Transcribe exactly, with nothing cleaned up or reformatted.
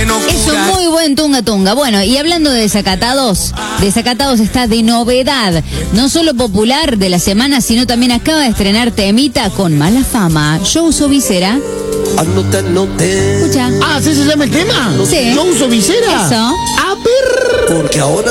bueno Es curar. un muy buen tunga tunga. Bueno, y hablando de desacatados, desacatados está de novedad. No solo popular de la semana, sino también acaba de estrenar temita con mala fama. Yo uso visera. Anote, anote. Escucha. Ah, ¿sí se llama el tema? Sí. ¿Yo uso visera? Eso. A ver. Porque ahora